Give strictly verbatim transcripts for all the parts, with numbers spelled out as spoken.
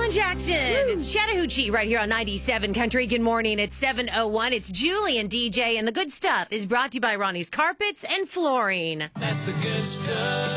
Alan Jackson. Woo. It's Chattahoochee right here on ninety-seven Country. Good morning. It's seven oh one. It's Julie and D J, and the good stuff is brought to you by Ronnie's Carpets and Flooring. That's the good stuff.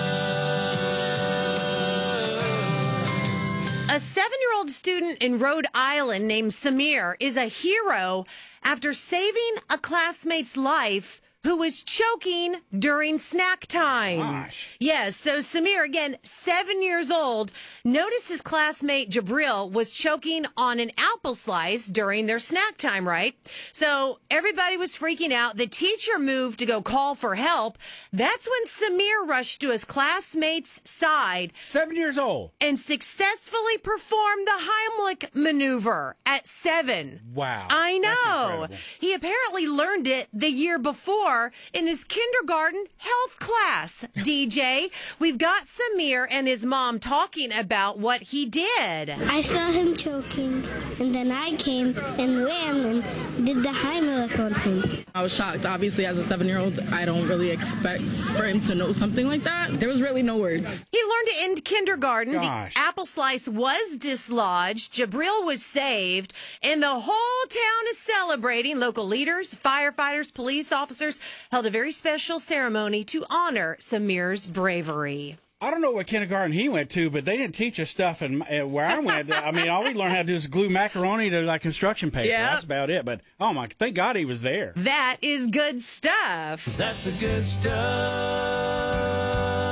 A seven-year-old student in Rhode Island named Samir is a hero after saving a classmate's life who was choking during snack time. Gosh. Yes, so Samir, again, seven years old, noticed his classmate Jabril was choking on an apple slice during their snack time, right? So everybody was freaking out. The teacher moved to go call for help. That's when Samir rushed to his classmate's side. Seven years old. And successfully performed the Heimlich maneuver at seven. Wow. I That's know. incredible. He apparently learned it the year before in his kindergarten health class. D J, we've got Samir and his mom talking about what he did. I saw him choking, and then I came and ran and did the Heimlich on him. I was shocked. Obviously, as a seven-year-old, I don't really expect for him to know something like that. There was really no words. He learned it in kindergarten. Gosh. The apple slice was dislodged. Jabril was saved. And the whole town is celebrating. Local leaders, firefighters, police officers held a very special ceremony to honor Samir's bravery. I don't know what kindergarten he went to, but they didn't teach us stuff in, uh, where I went. I mean, all we learned how to do is glue macaroni to like construction paper. Yep. That's about it. But, oh, my, thank God he was there. That is good stuff. That's the good stuff.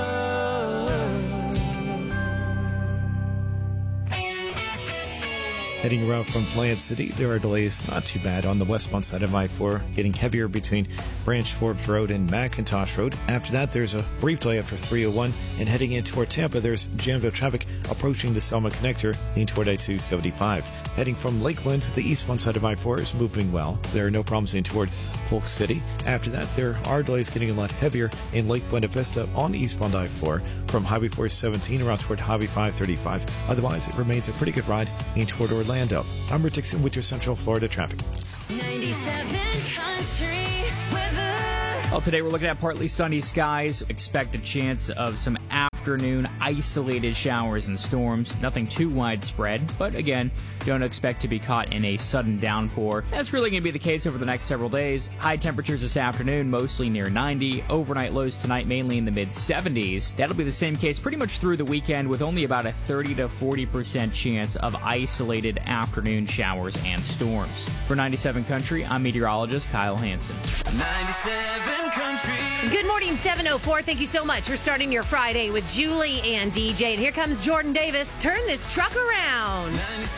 Heading around from Plant City, there are delays not too bad on the westbound side of I four, getting heavier between Branch Forbes Road and McIntosh Road. After that, there's a brief delay after three oh one, and heading in toward Tampa, there's Janville traffic approaching the Selma connector, heading toward I two seventy-five. Heading from Lakeland, the eastbound side of I four is moving well. There are no problems in toward Polk City. After that, there are delays getting a lot heavier in Lake Buena Vista on eastbound I four, from Highway four seventeen around toward Highway five thirty-five. Otherwise, it remains a pretty good ride in toward Orlando. I'm Rick Dixon with your Central Florida traffic. ninety-seven Country weather. Well, today we're looking at partly sunny skies. Expect a chance of some afternoon isolated showers and storms. Nothing too widespread, but again, don't expect to be caught in a sudden downpour. That's really going to be the case over the next several days. High temperatures this afternoon, mostly near ninety. Overnight lows tonight, mainly in the mid seventies. That'll be the same case pretty much through the weekend, with only about a thirty to forty percent chance of isolated afternoon showers and storms. For ninety-seven Country, I'm meteorologist Kyle Hansen. ninety-seven Country. Good morning, seven oh four. Thank you so much for starting your Friday with Julie and D J. And here comes Jordan Davis. Turn this truck around.